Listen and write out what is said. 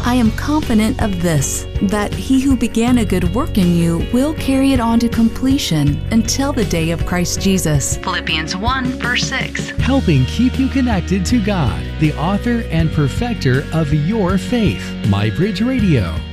I am confident of this, that he who began a good work in you will carry it on to completion until the day of Christ Jesus. Philippians 1, verse 6. Helping keep you connected to God, the author and perfecter of your faith. MyBridge Radio.